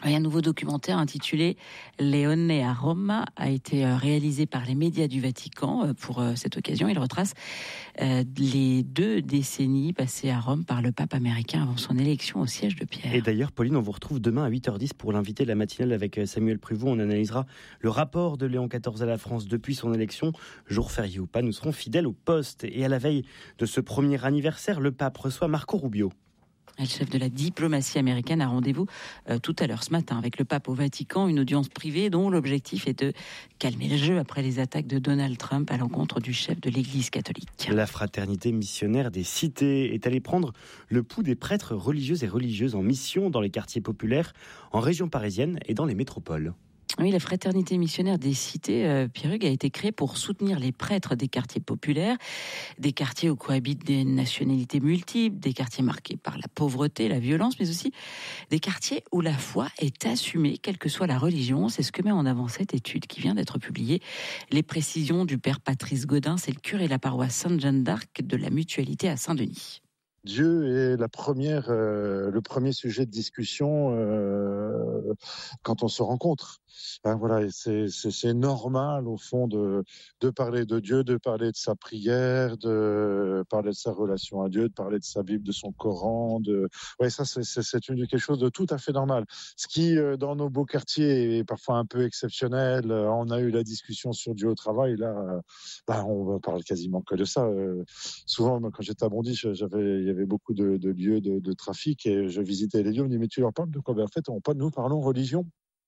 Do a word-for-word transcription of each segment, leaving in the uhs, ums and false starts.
Et un nouveau documentaire intitulé Leone à Roma a été réalisé par les médias du Vatican pour cette occasion. Il retrace les deux décennies passées à Rome par le pape américain avant son élection au siège de Pierre. Et d'ailleurs, Pauline, on vous retrouve demain à huit heures dix pour l'inviter la matinale avec Samuel Pruvot. On analysera le rapport de Léon quatorze à la France depuis son élection. Jour férié ou pas, nous serons fidèles au poste. Et à la veille de ce premier anniversaire, le pape reçoit Marco Rubio. Le chef de la diplomatie américaine a rendez-vous euh, tout à l'heure ce matin avec le pape au Vatican, une audience privée dont l'objectif est de calmer le jeu après les attaques de Donald Trump à l'encontre du chef de l'Église catholique. La fraternité missionnaire des cités est allée prendre le pouls des prêtres religieux et religieuses en mission dans les quartiers populaires, en région parisienne et dans les métropoles. Oui, la fraternité missionnaire des cités, euh, Pierre-Hugues, a été créée pour soutenir les prêtres des quartiers populaires, des quartiers où cohabitent des nationalités multiples, des quartiers marqués par la pauvreté, la violence, mais aussi des quartiers où la foi est assumée, quelle que soit la religion. C'est ce que met en avant cette étude qui vient d'être publiée. Les précisions du père Patrice Godin, c'est le curé de la paroisse Sainte-Jeanne d'Arc de la Mutualité à Saint-Denis. Dieu est la première, euh, le premier sujet de discussion euh, quand on se rencontre. Hein, voilà, et c'est, c'est, c'est normal au fond de, de parler de Dieu, de parler de sa prière, de parler de sa relation à Dieu, de parler de sa Bible, de son Coran. De, ouais, ça c'est, c'est, c'est une, quelque chose de tout à fait normal. Ce qui, euh, dans nos beaux quartiers, est parfois un peu exceptionnel. Euh, on a eu la discussion sur Dieu au travail. Là, euh, bah, on parle quasiment que de ça. Euh, souvent, quand j'étais à Bondy, j'avais il y avait beaucoup de, de lieux de, de trafic et je visitais les lieux. On me dit mais tu leur parles de quoi? Ben, en fait, on, nous parlons religion.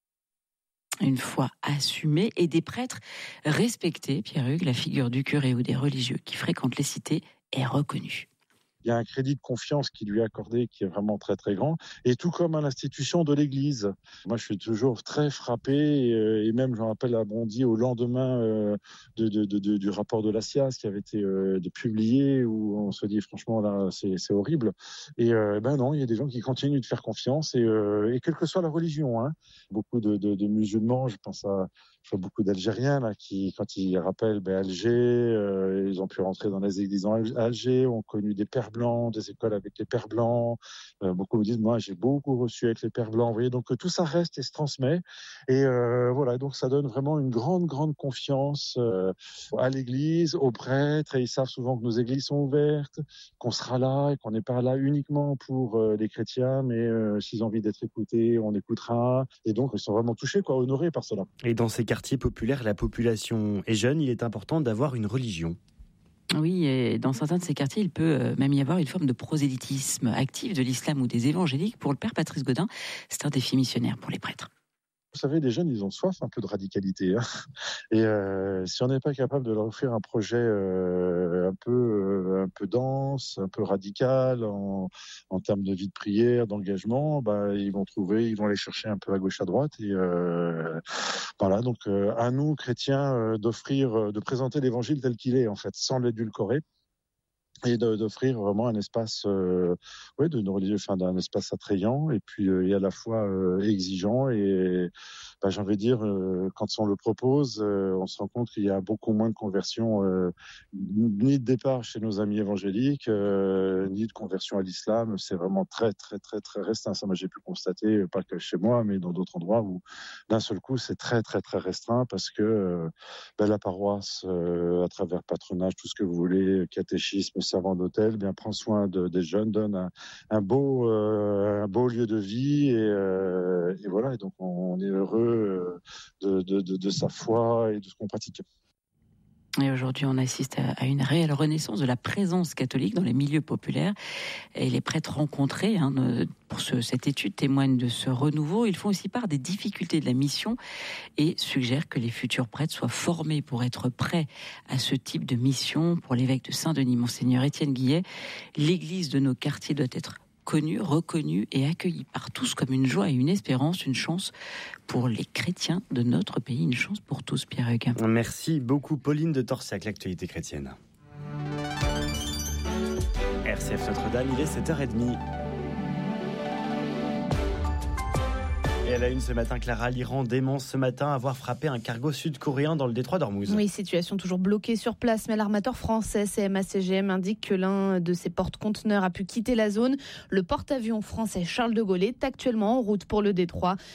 Une foi assumée et des prêtres respectés. Pierre-Hugues, la figure du curé ou des religieux qui fréquentent les cités est reconnue. Il y a un crédit de confiance qui lui est accordé qui est vraiment très très grand, et tout comme à l'institution de l'Église. Moi, je suis toujours très frappé, et, et même j'en rappelle à Bondy au lendemain euh, de, de, de, de, du rapport de la C I A S qui avait été euh, de publié, où on se dit franchement là c'est, c'est horrible. Et euh, ben non, il y a des gens qui continuent de faire confiance, et, euh, et quelle que soit la religion. Hein. Beaucoup de, de, de musulmans, je pense à je vois beaucoup d'Algériens là qui, quand ils rappellent ben, Alger, euh, ils ont pu rentrer dans les églises à Alger, ont connu des pères blancs, des écoles avec les pères blancs. Euh, beaucoup me disent, moi, j'ai beaucoup reçu avec les pères blancs. Vous voyez, donc tout ça reste et se transmet. Et euh, voilà, donc ça donne vraiment une grande, grande confiance euh, à l'Église, aux prêtres. Et ils savent souvent que nos églises sont ouvertes, qu'on sera là et qu'on n'est pas là uniquement pour euh, les chrétiens, mais euh, s'ils ont envie d'être écoutés, on écoutera. Et donc, ils sont vraiment touchés, quoi, honorés par cela. Et dans ces quartiers populaires, la population est jeune. Il est important d'avoir une religion. Oui, et dans certains de ces quartiers, il peut même y avoir une forme de prosélytisme actif de l'islam ou des évangéliques. Pour le père Patrice Godin, c'est un défi missionnaire pour les prêtres. Vous savez, les jeunes, ils ont soif un peu de radicalité. Hein. Et euh, si on n'est pas capable de leur offrir un projet euh, un peu euh, un peu dense, un peu radical en, en termes de vie de prière, d'engagement, bah ils vont trouver, ils vont aller chercher un peu à gauche, à droite. Et euh, voilà, donc euh, à nous chrétiens euh, d'offrir, de présenter l'Évangile tel qu'il est en fait, sans l'édulcorer. Et de, d'offrir vraiment un espace, euh, ouais, de religieux, enfin d'un espace attrayant et puis euh, et à la fois euh, exigeant et bah, j'ai envie de dire euh, quand on le propose, euh, on se rend compte qu'il y a beaucoup moins de conversions, euh, ni de départ chez nos amis évangéliques, euh, ni de conversion à l'islam. C'est vraiment très très très très restreint. Ça, moi j'ai pu constater, pas que chez moi, mais dans d'autres endroits où d'un seul coup c'est très très très restreint parce que euh, bah, la paroisse, euh, à travers patronage, tout ce que vous voulez, catéchisme, servant d'hôtel, bien prend soin de, des jeunes, donne un, un beau, euh, un beau lieu de vie et, euh, et voilà. Et donc on est heureux de, de, de, de sa foi et de ce qu'on pratique. Et aujourd'hui, on assiste à une réelle renaissance de la présence catholique dans les milieux populaires. Et les prêtres rencontrés hein, pour ce, cette étude témoignent de ce renouveau. Ils font aussi part des difficultés de la mission et suggèrent que les futurs prêtres soient formés pour être prêts à ce type de mission. Pour l'évêque de Saint-Denis, Monseigneur Étienne Guillet, l'église de nos quartiers doit être connue, reconnue et accueillie par tous comme une joie et une espérance, une chance pour les chrétiens de notre pays, une chance pour tous, Pierre-Hugues. Merci beaucoup, Pauline de Torsiac, l'actualité chrétienne. R C F Notre-Dame, il est sept heures trente. Et à la une ce matin, Clara, l'Iran dément ce matin avoir frappé un cargo sud-coréen dans le détroit d'Ormuz. Oui, situation toujours bloquée sur place, mais l'armateur français C M A C G M indique que l'un de ses porte-conteneurs a pu quitter la zone. Le porte-avions français Charles de Gaulle est actuellement en route pour le détroit.